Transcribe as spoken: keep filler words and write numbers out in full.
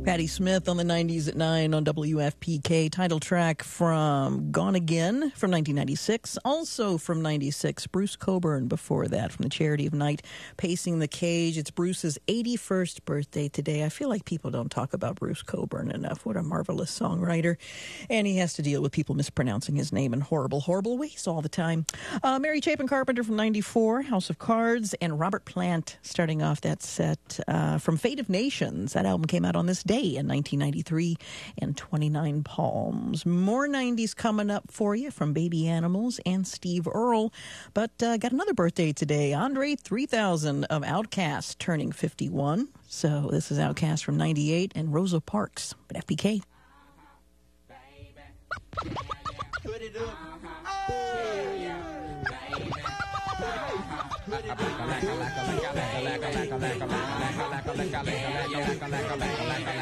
Patti Smith on the nineties at nine on W F P K. Title track from Gone Again from nineteen ninety-six. Also from ninety-six, Bruce Cockburn before that from the Charity of Night, Pacing the Cage. It's Bruce's eighty-first birthday today. I feel like people don't talk about Bruce Cockburn enough. What a marvelous songwriter. And he has to deal with people mispronouncing his name in horrible, horrible ways all the time. Uh, Mary Chapin Carpenter from ninety-four, House of Cards, and Robert Plant starting off that set uh, from Fate of Nations. That album came out on this day in nineteen ninety-three, and twenty-nine Palms. More nineties coming up for you from Baby Animals and Steve Earle. But uh, got another birthday today. Andre three thousand of Outkast turning fifty-one. So this is Outkast from ninety-eight and Rosa Parks at F P K. Put it up. Oh, yeah.